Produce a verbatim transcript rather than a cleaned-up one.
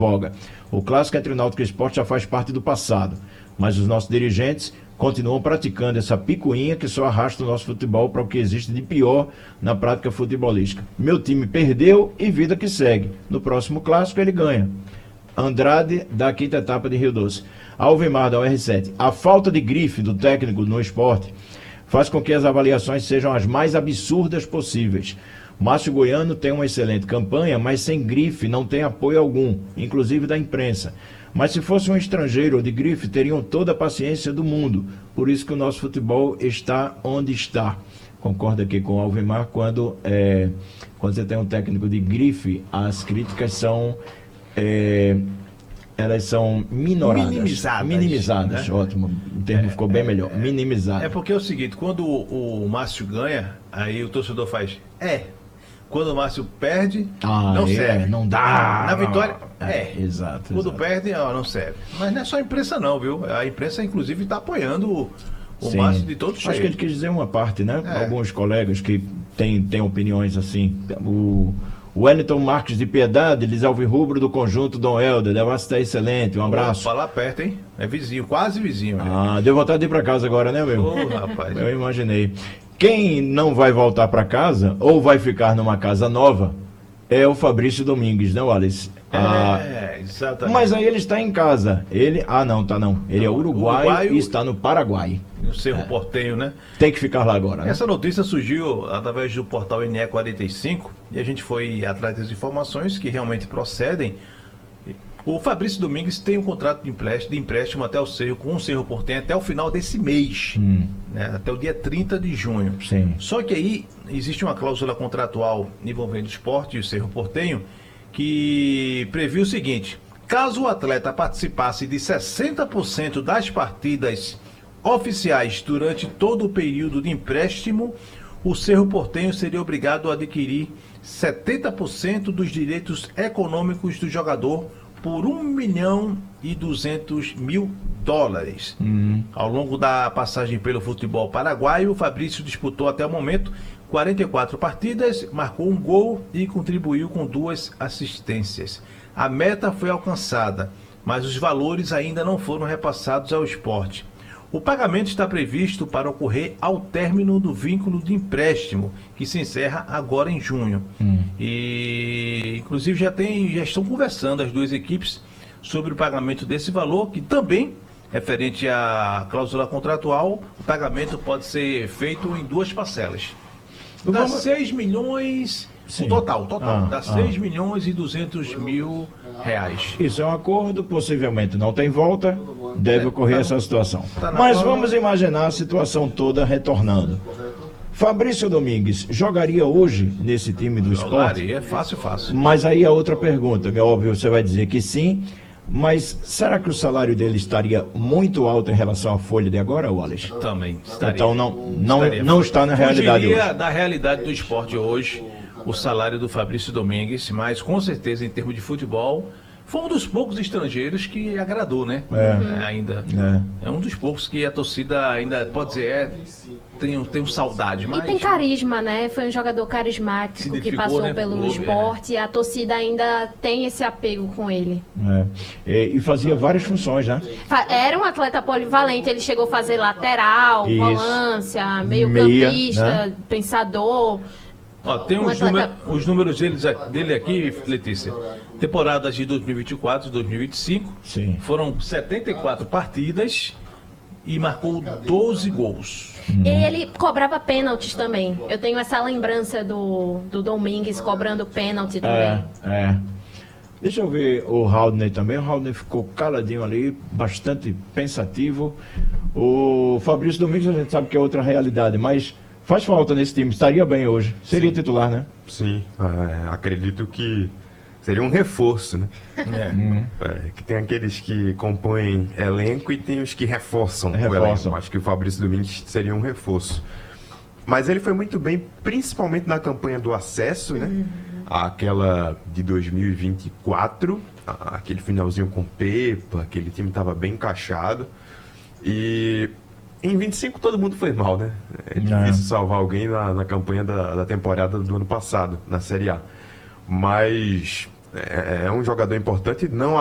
folga. O clássico entre o Náutico e o Sport já faz parte do passado, mas os nossos dirigentes continuam praticando essa picuinha que só arrasta o nosso futebol para o que existe de pior na prática futebolística. Meu time perdeu e vida que segue. No próximo clássico ele ganha. Andrade, da quinta etapa de Rio Doce. Alvemar, da U R sete. A falta de grife do técnico no esporte faz com que as avaliações sejam as mais absurdas possíveis. Márcio Goiano tem uma excelente campanha, mas sem grife não tem apoio algum, inclusive da imprensa. Mas se fosse um estrangeiro ou de grife, teriam toda a paciência do mundo. Por isso que o nosso futebol está onde está. Concordo aqui com o Alvemar, quando, é, quando você tem um técnico de grife, as críticas são... É, elas são minoradas. Minimizadas. Minimizadas, né? Ótimo. O termo é, ficou bem é, melhor. É, Minimizado. É porque é o seguinte, quando o, o Márcio ganha, aí o torcedor faz... É... Quando o Márcio perde, ah, não é, serve. Não dá. Na vitória, é. é exato. Quando exato. perde, ó, não serve. Mas não é só a imprensa não, viu? A imprensa, inclusive, está apoiando o, o Sim. Márcio de todo jeito. Acho que ele quis dizer uma parte, né? É. Alguns colegas que têm, têm opiniões assim. O, o Wellington Marques de Piedade, eles alvirrubro do conjunto Dom Helder. Deve estar excelente. Um abraço. Falar perto, hein? É vizinho, quase vizinho. Né? Ah, deu vontade de ir para casa agora, né, meu? Ô, rapaz. Eu imaginei. Quem não vai voltar para casa ou vai ficar numa casa nova é o Fabrício Domingues, né, Wallace? Ah, é, exatamente. Mas aí ele está em casa. Ele, ah, não, tá não. Ele não, é uruguaio, uruguaio e está no Paraguai. No Cerro é. Portenho, né? Tem que ficar lá agora, né? Essa notícia surgiu através do portal N E quarenta e cinco e a gente foi atrás das informações que realmente procedem. O Fabrício Domingues tem um contrato de empréstimo, de empréstimo até o Cerro, com o Cerro Portenho até o final desse mês, hum. né, até o dia trinta de junho. Sim. Só que aí existe uma cláusula contratual envolvendo o esporte e o Cerro Portenho que previu o seguinte: caso o atleta participasse de sessenta por cento das partidas oficiais durante todo o período de empréstimo, o Cerro Portenho seria obrigado a adquirir setenta por cento dos direitos econômicos do jogador por um milhão e duzentos mil dólares. Uhum. Ao longo da passagem pelo futebol paraguaio, o Fabrício disputou até o momento quarenta e quatro partidas, marcou um gol e contribuiu com duas assistências. A meta foi alcançada, mas os valores ainda não foram repassados ao esporte. O pagamento está previsto para ocorrer ao término do vínculo de empréstimo, que se encerra agora em junho. Hum. E, inclusive, já, tem, já estão conversando as duas equipes sobre o pagamento desse valor, que também, referente à cláusula contratual, o pagamento pode ser feito em duas parcelas. Dá seis milhões, o total, total, ah, dá ah. seis milhões e duzentos mil reais. Isso é um acordo, possivelmente não tem volta, deve ocorrer tá, essa situação. Tá Mas forma... vamos imaginar a situação toda retornando. Fabrício Domingues jogaria hoje nesse time do esporte? Jogaria, fácil, fácil. Mas aí a outra pergunta, que é óbvio, você vai dizer que sim, mas será que o salário dele estaria muito alto em relação à folha de agora, Wallace? Também estaria. Então não, não, estaria. não está na realidade Fugiria hoje. da realidade do esporte hoje, o salário do Fabrício Domingues, mas com certeza em termos de futebol, foi um dos poucos estrangeiros que agradou, né? É. Ainda. É. é um dos poucos que a torcida ainda, pode dizer, é, tem, tem um saudade. Mas... E tem carisma, né? Foi um jogador carismático que passou, né, pelo clube, esporte, é. E a torcida ainda tem esse apego com ele. É. E fazia várias funções, né? Era um atleta polivalente, ele chegou a fazer lateral, Isso. volância, meio-campista, né? Pensador. Ó, tem os, número, os números deles, dele aqui, Letícia. Temporadas de dois mil e vinte e quatro e dois mil e vinte e cinco. Sim. Foram setenta e quatro partidas e marcou doze gols. Hum. E ele cobrava pênaltis também. Eu tenho essa lembrança do, do Domingues cobrando pênalti também. É, é. Deixa eu ver o Haldner também. O Haldner ficou caladinho ali, bastante pensativo. O Fabrício Domingues a gente sabe que é outra realidade, mas... faz falta nesse time, estaria bem hoje. Seria Sim. titular, né? Sim, é, acredito que seria um reforço, né? É. Uhum. É, que tem aqueles que compõem elenco e tem os que reforçam, reforçam. o elenco. Acho que o Fabrício Domingues seria um reforço. Mas ele foi muito bem, principalmente na campanha do acesso, né? Uhum. Aquela de dois mil e vinte e quatro, aquele finalzinho com Pepa, aquele time estava bem encaixado. E... em vinte e cinco todo mundo foi mal, né? É difícil salvar alguém na, na campanha da, da temporada do ano passado, na Série A. Mas É, é um jogador importante, não